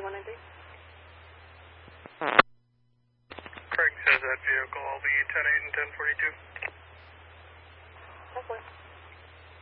190. Craig says that vehicle will be 10-8 and 10-42.